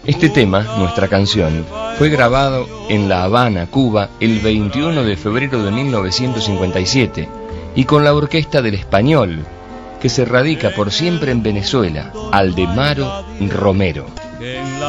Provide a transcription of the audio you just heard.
Este tema, nuestra canción, fue grabado en La Habana, Cuba, el 21 de febrero de 1957 y con la orquesta del Español, que se radica por siempre en Venezuela, Aldemaro Romero.